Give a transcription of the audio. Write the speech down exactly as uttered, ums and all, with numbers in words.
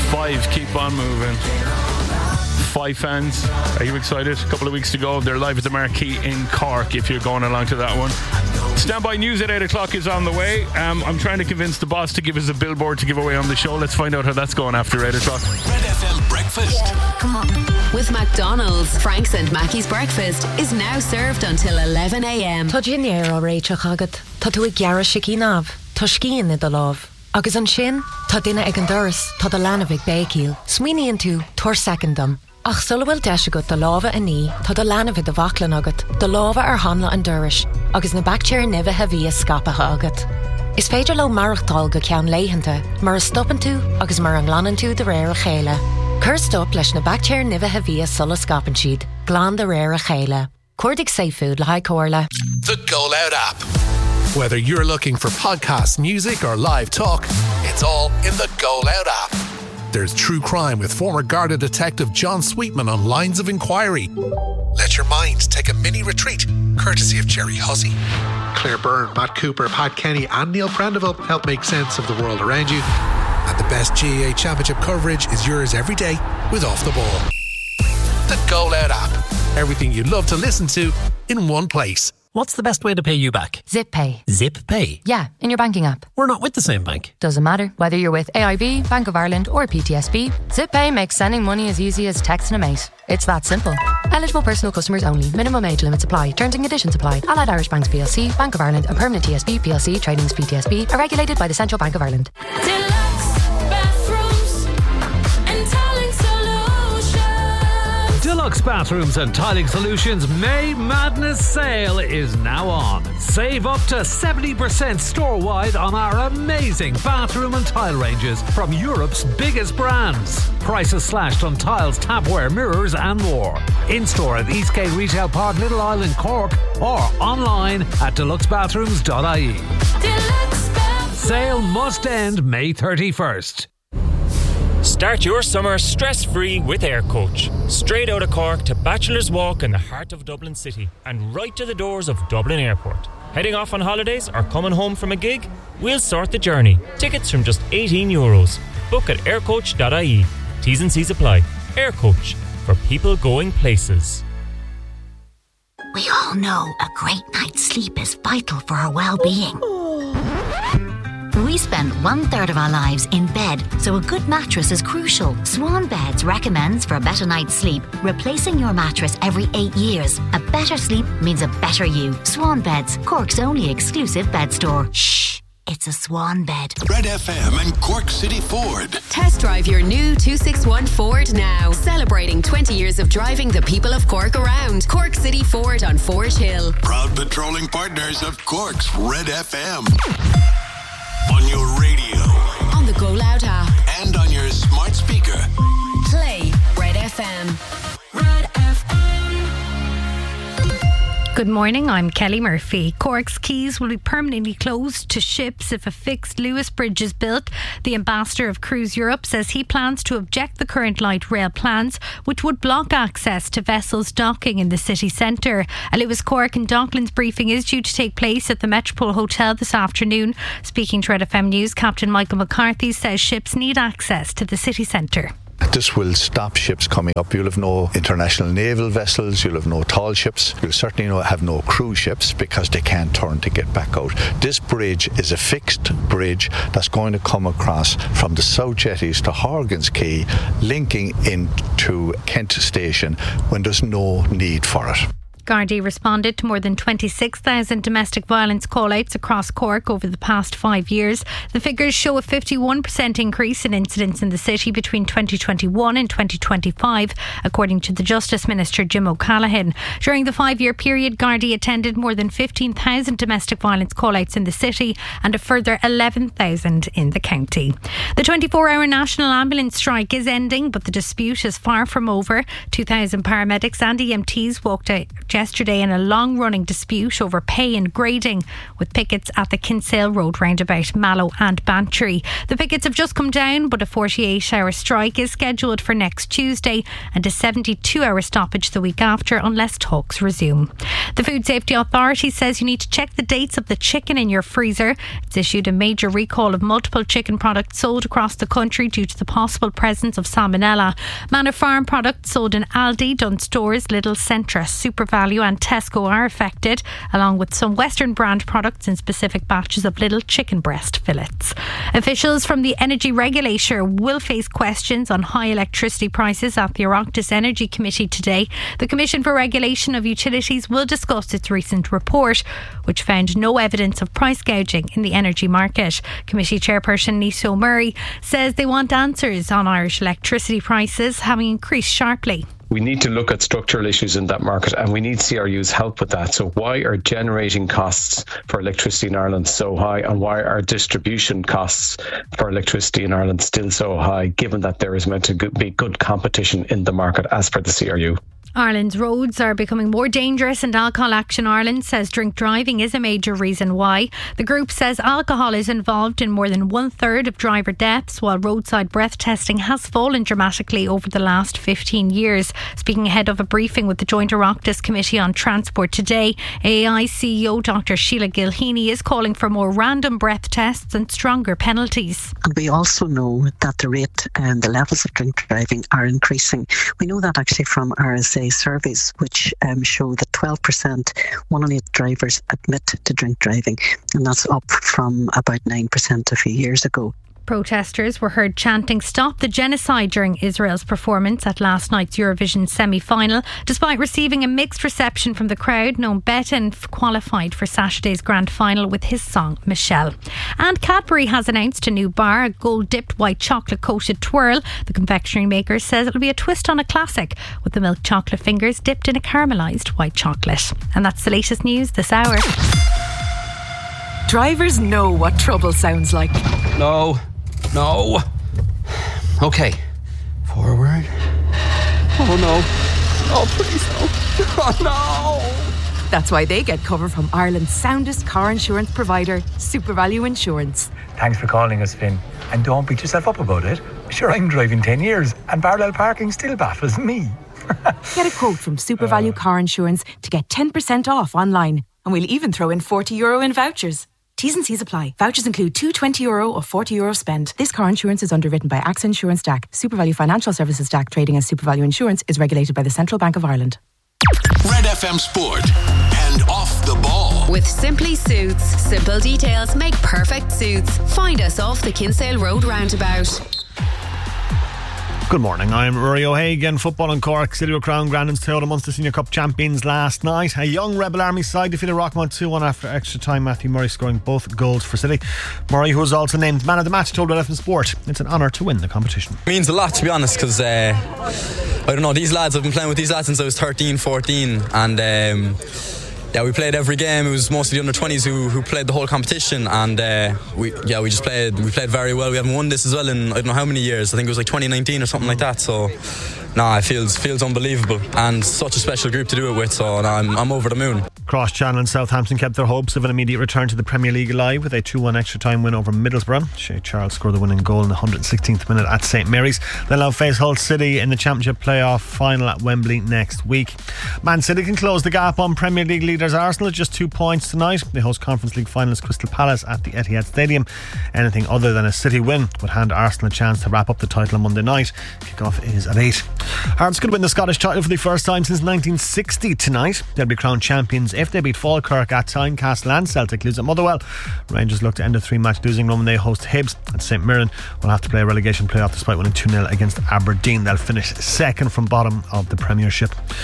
Five, keep on moving. Five fans, are you excited? A couple of weeks to go. They're live at the Marquee in Cork if you're going along to that one. Standby news at eight o'clock is on the way. Um, I'm trying to convince the boss to give us a billboard to give away on the show. Let's find out how that's going after eight o'clock. Red F M Breakfast. Come on. With McDonald's, Frank's and Mackey's breakfast is now served until eleven a.m. Tá dín éar réite chagad. Tá tú ag gearra sicí náv. Tá scían i do láv. Agus an sin, tá duine ag an doras, tá do lánavig bécíl. Smíníonn tú, tuair secondam. Ach sulhfuil deis agat do láva a ní, tá do lánavig do bhaclan agat, do láva ar hanla an doris, agus na bactéir nibhe a bhí a scapatha agat. Is féidir lo marachtáil go ceann léihananta, mar a stopan tú agus mar an ghlanan tú de réir a chéile. Cur stop leis na bactéir nibhe a bhí a sulla scapan siad, glán de réir a chéile. Cuirdig safe food le haid cóirle. The Go Loud app. Whether you're looking for podcasts, music, or live talk, it's all in the Go Loud app. There's true crime with former Garda detective John Sweetman on Lines of Inquiry. Let your mind take a mini retreat, courtesy of Jerry Hussey. Claire Byrne, Matt Cooper, Pat Kenny, and Neil Prendeville help make sense of the world around you. And the best G A A Championship coverage is yours every day with Off the Ball. The Go Loud app. Everything you love to listen to in one place. What's the best way to pay you back? Zip Pay. Zip Pay? Yeah, in your banking app. We're not with the same bank. Doesn't matter. Whether you're with A I B, Bank of Ireland or P T S B, Zip Pay makes sending money as easy as texting a mate. It's that simple. Eligible personal customers only. Minimum age limits apply. Terms and conditions apply. Allied Irish Banks P L C, Bank of Ireland and Permanent T S B P L C Tradings P T S B are regulated by the Central Bank of Ireland. Deluxe Bathrooms and Tiling Solutions May Madness Sale is now on. Save up to seventy percent store-wide on our amazing bathroom and tile ranges from Europe's biggest brands. Prices slashed on tiles, tapware, mirrors and more. In-store at Eastgate Retail Park, Little Island, Cork or online at deluxe bathrooms dot I E. Deluxe Bathrooms. Sale must end May thirty-first. Start your summer stress-free with Air Coach. Straight out of Cork to Bachelor's Walk in the heart of Dublin City and right to the doors of Dublin Airport. Heading off on holidays or coming home from a gig? We'll sort the journey. Tickets from just eighteen euros. Book at air coach dot I E. T's and C's apply. Air Coach, for people going places. We all know a great night's sleep is vital for our well-being. We spend one third of our lives in bed, so a good mattress is crucial. Swan Beds recommends for a better night's sleep, replacing your mattress every eight years. A better sleep means a better you. Swan Beds, Cork's only exclusive bed store. Shh, it's a Swan bed. Red F M and Cork City Ford. Test drive your new two sixty-one Ford now. Celebrating twenty years of driving the people of Cork around. Cork City Ford on Forge Hill. Proud patrolling partners of Cork's Red F M. On your radio. On the Go Loud app. And on your smart speaker. Play Red F M. Red F M. Good morning, I'm Kelly Murphy. Cork's quays will be permanently closed to ships if a fixed Lewis Bridge is built. The ambassador of Cruise Europe says he plans to object the current light rail plans, which would block access to vessels docking in the city centre. A Lewis Cork and Docklands briefing is due to take place at the Metropole Hotel this afternoon. Speaking to Red F M News, Captain Michael McCarthy says ships need access to the city centre. This will stop ships coming up. You'll have no international naval vessels, you'll have no tall ships, you'll certainly no, have no cruise ships because they can't turn to get back out. This bridge is a fixed bridge that's going to come across from the South Jetties to Horgan's Quay, linking into Kent Station when there's no need for it. Gardaí responded to more than twenty-six thousand domestic violence call-outs across Cork over the past five years. The figures show a fifty-one percent increase in incidents in the city between twenty twenty-one and twenty twenty-five, according to the Justice Minister Jim O'Callaghan. During the five-year period, Gardaí attended more than fifteen thousand domestic violence call-outs in the city and a further eleven thousand in the county. The twenty-four hour national ambulance strike is ending, but the dispute is far from over. two thousand paramedics and E M Ts walked out sparked yesterday in a long-running dispute over pay and grading, with pickets at the Kinsale Road roundabout, Mallow and Bantry. The pickets have just come down, but a forty-eight hour strike is scheduled for next Tuesday and a seventy-two hour stoppage the week after unless talks resume. The Food Safety Authority says you need to check the dates of the chicken in your freezer. It's issued a major recall of multiple chicken products sold across the country due to the possible presence of salmonella. Manor Farm products sold in Aldi, Dunnes Stores, Lidl, Centra, SuperValu and Tesco are affected, along with some Western brand products in specific batches of Lidl chicken breast fillets. Officials from the Energy Regulator will face questions on high electricity prices at the Oireachtas Energy Committee today. The Commission for Regulation of Utilities will discuss its recent report, which found no evidence of price gouging in the energy market. Committee Chairperson Niamh O'Murray says they want answers on Irish electricity prices having increased sharply. We need to look at structural issues in that market, and we need C R U's help with that. So why are generating costs for electricity in Ireland so high, and why are distribution costs for electricity in Ireland still so high, given that there is meant to be good competition in the market as per the C R U? Ireland's roads are becoming more dangerous, and Alcohol Action Ireland says drink driving is a major reason why. The group says alcohol is involved in more than one third of driver deaths, while roadside breath testing has fallen dramatically over the last fifteen years. Speaking ahead of a briefing with the Joint Oireachtas Committee on Transport today, A A I C E O Doctor Sheila Gilheany is calling for more random breath tests and stronger penalties. And we also know that the rate and the levels of drink driving are increasing. We know that actually from R S A surveys, which um, show that twelve percent, one in eight drivers admit to drink driving, and that's up from about nine percent a few years ago. Protesters were heard chanting "Stop the Genocide" during Israel's performance at last night's Eurovision semi-final. Despite receiving a mixed reception from the crowd, Noam Betton qualified for Saturday's grand final with his song Michelle. And Cadbury has announced a new bar, a gold-dipped white chocolate-coated twirl. The confectionery maker says it'll be a twist on a classic, with the milk chocolate fingers dipped in a caramelised white chocolate. And that's the latest news this hour. Drivers know what trouble sounds like. No. No. Okay. Forward. Oh no. Oh please no. Oh no. That's why they get cover from Ireland's soundest car insurance provider, SuperValu Insurance. Thanks for calling us, Finn. And don't beat yourself up about it. Sure, I'm driving ten years and parallel parking still baffles me. Get a quote from SuperValu uh. Car Insurance to get ten percent off online. And we'll even throw in forty euro in vouchers. T's and C's apply. Vouchers include two twenty euro or forty euro spend. This car insurance is underwritten by AXA Insurance D A C. SuperValu Financial Services D A C trading as SuperValu Insurance is regulated by the Central Bank of Ireland. Red F M Sport and Off the Ball. With Simply Suits. Simple details make perfect suits. Find us off the Kinsale Road roundabout. Good morning, I'm Rory O'Hagan. Football in Cork, City of Crown Grandins Toyota Munster Senior Cup champions last night. A young Rebel Army side defeated Rockmount two one after extra time. Matthew Murray scoring both goals for City. Murray, who was also named man of the match, told Red F M Sport it's an honour to win the competition. It means a lot, to be honest, because uh, I don't know, these lads, I've been playing with these lads since I was thirteen, fourteen, and um, yeah, we played every game. It was mostly the under twenties who, who played the whole competition, and uh, we yeah we just played we played very well. We haven't won this as well in I don't know how many years. I think it was like twenty nineteen or something like that. So nah, it feels feels unbelievable, and such a special group to do it with. So nah, I'm I'm over the moon. Cross Channel and Southampton kept their hopes of an immediate return to the Premier League alive with a two one extra time win over Middlesbrough. Shea Charles scored the winning goal in the one hundred sixteenth minute at St Mary's. They'll now face Hull City in the Championship playoff final at Wembley next week. Man City can close the gap on Premier League leaders Arsenal at just two points tonight. They host Conference League finalist Crystal Palace at the Etihad Stadium. Anything other than a City win would hand Arsenal a chance to wrap up the title on Monday night. Kick-off is at eight. Hearts could win the Scottish title for the first time since nineteen sixty tonight. They'll be crowned champions if they beat Falkirk at Tynecastle and Celtic lose at Motherwell. Rangers look to end a three-match losing run when they host Hibs, and St Mirren will have to play a relegation playoff despite winning two nil against Aberdeen. They'll finish second from bottom of the Premiership.